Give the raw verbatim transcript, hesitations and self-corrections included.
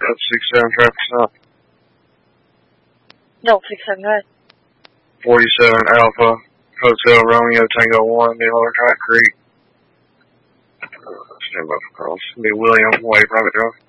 That's six seven traffic stop. No, six seven, go ahead. forty-seven Alpha, Hotel Romeo Tango one, Miller Kite Creek. Uh, stand by for calls. Be William Way, private drive.